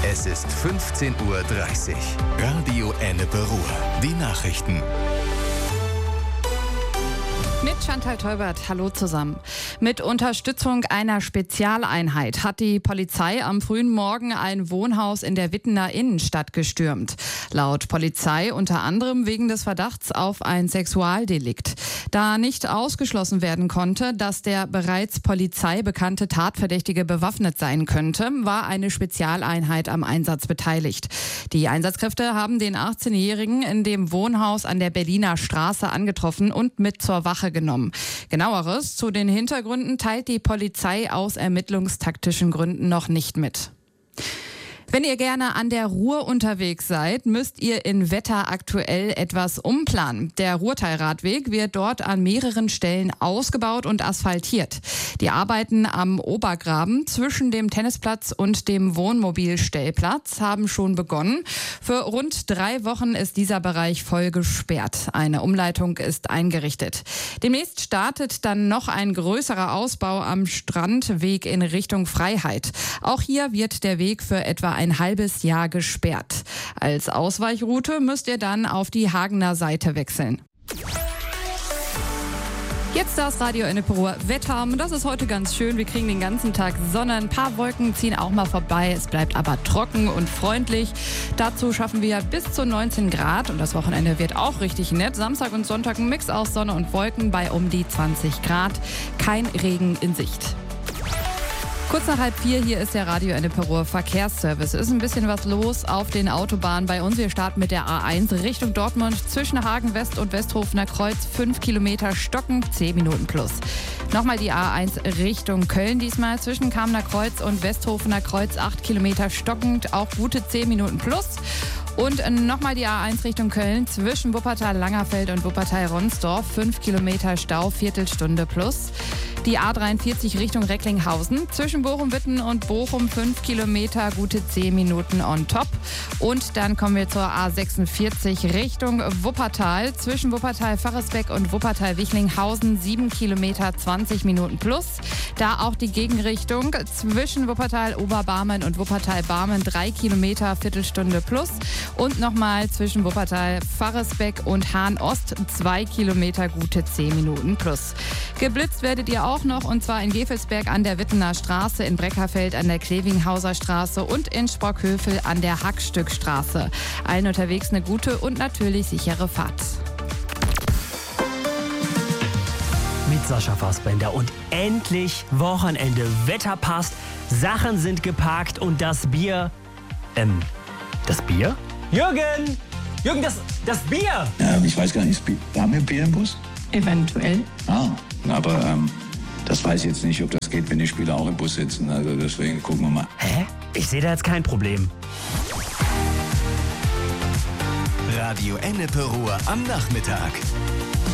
Es ist 15:30 Uhr. Radio Ennepe Ruhr. Die Nachrichten. Mit Chantal Teubert, hallo zusammen. Mit Unterstützung einer Spezialeinheit hat die Polizei am frühen Morgen ein Wohnhaus in der Wittener Innenstadt gestürmt. Laut Polizei unter anderem wegen des Verdachts auf ein Sexualdelikt. Da nicht ausgeschlossen werden konnte, dass der bereits Polizei bekannte Tatverdächtige bewaffnet sein könnte, war eine Spezialeinheit am Einsatz beteiligt. Die Einsatzkräfte haben den 18-Jährigen in dem Wohnhaus an der Berliner Straße angetroffen und mit zur Wache genommen. Genaueres zu den Hintergründen teilt die Polizei aus ermittlungstaktischen Gründen noch nicht mit. Wenn ihr gerne an der Ruhr unterwegs seid, müsst ihr in Wetter aktuell etwas umplanen. Der Ruhrteilradweg wird dort an mehreren Stellen ausgebaut und asphaltiert. Die Arbeiten am Obergraben zwischen dem Tennisplatz und dem Wohnmobilstellplatz haben schon begonnen. Für rund 3 Wochen ist dieser Bereich voll gesperrt. Eine Umleitung ist eingerichtet. Demnächst startet dann noch ein größerer Ausbau am Strandweg in Richtung Freiheit. Auch hier wird der Weg für etwa ein halbes Jahr gesperrt. Als Ausweichroute müsst ihr dann auf die Hagener Seite wechseln. Jetzt das Radio Ennepe Ruhr Wetter. Das ist heute ganz schön. Wir kriegen den ganzen Tag Sonne. Ein paar Wolken ziehen auch mal vorbei. Es bleibt aber trocken und freundlich. Dazu schaffen wir bis zu 19 Grad. Und das Wochenende wird auch richtig nett. Samstag und Sonntag ein Mix aus Sonne und Wolken bei um die 20 Grad. Kein Regen in Sicht. Kurz nach 3:30 hier ist der Radio Ennepe Ruhr Verkehrsservice. Ist ein bisschen was los auf den Autobahnen bei uns. Wir starten mit der A1 Richtung Dortmund zwischen Hagen West und Westhofener Kreuz. 5 Kilometer stocken, 10 Minuten plus. Nochmal die A1 Richtung Köln diesmal zwischen Kamener Kreuz und Westhofener Kreuz. 8 Kilometer stockend, auch gute 10 Minuten plus. Und nochmal die A1 Richtung Köln zwischen Wuppertal-Langerfeld und Wuppertal-Ronsdorf. 5 Kilometer Stau, Viertelstunde plus. Die A43 Richtung Recklinghausen zwischen Bochum-Witten und Bochum 5 Kilometer, gute 10 Minuten on top. Und dann kommen wir zur A46 Richtung Wuppertal zwischen Wuppertal-Faresbeck und Wuppertal-Wichlinghausen 7 Kilometer, 20 Minuten plus. Da auch die Gegenrichtung zwischen Wuppertal-Oberbarmen und Wuppertal-Barmen 3 Kilometer, Viertelstunde plus. Und nochmal zwischen Wuppertal-Faresbeck und Hahn-Ost 2 Kilometer, gute 10 Minuten plus. Geblitzt werdet ihr auch noch, und zwar in Gevelsberg an der Wittener Straße, in Breckerfeld an der Klevinghauser Straße und in Sprockhövel an der Hackstückstraße. Allen unterwegs eine gute und natürlich sichere Fahrt. Mit Sascha Fassbender und endlich Wochenende. Wetter passt, Sachen sind geparkt und das Bier... Das Bier? Jürgen! Jürgen, das Bier! Ja, ich weiß gar nicht, haben wir Bier im Bus? Eventuell. Aber das weiß ich jetzt nicht, ob das geht, wenn die Spieler auch im Bus sitzen. Also deswegen gucken wir mal. Hä? Ich sehe da jetzt kein Problem. Radio Ennepe Ruhr am Nachmittag.